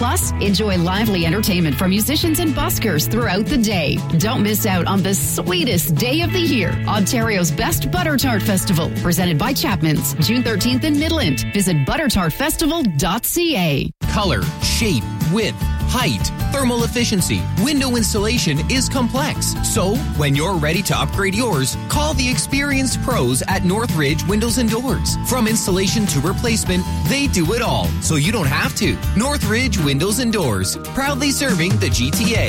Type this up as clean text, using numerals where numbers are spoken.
Plus, enjoy lively entertainment from musicians and buskers throughout the day. Don't miss out on the sweetest day of the year, Ontario's best Butter Tart Festival, presented by Chapman's, June 13th in Midland. Visit buttertartfestival.ca. Color, shape, width, height, thermal efficiency, window installation is complex. So, when you're ready to upgrade yours, call the experienced pros at Northridge Windows and Doors. From installation to replacement, they do it all, so you don't have to. Northridge Windows and Doors, proudly serving the GTA.